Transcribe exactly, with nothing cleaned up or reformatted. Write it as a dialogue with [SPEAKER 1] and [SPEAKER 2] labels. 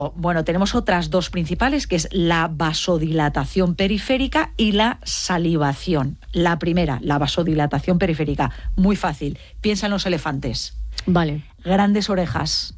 [SPEAKER 1] Bueno, tenemos otras dos principales, que es la vasodilatación periférica y la salivación. La primera, la vasodilatación periférica, muy fácil. Piensa en los elefantes.
[SPEAKER 2] Vale.
[SPEAKER 1] Grandes orejas,